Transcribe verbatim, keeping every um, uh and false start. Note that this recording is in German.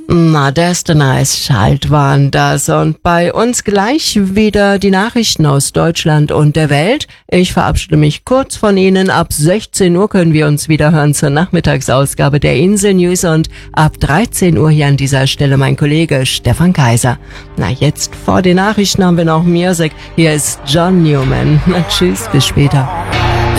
Na, das ist nice. Schalt waren das. Und bei uns gleich wieder die Nachrichten aus Deutschland und der Welt. Ich verabschiede mich kurz von Ihnen. Ab sechzehn Uhr können wir uns wieder hören zur Nachmittagsausgabe der Insel News und ab dreizehn Uhr hier an dieser Stelle mein Kollege Stefan Kaiser. Na, jetzt vor den Nachrichten haben wir noch Music. Hier ist John Newman. Na, tschüss, bis später.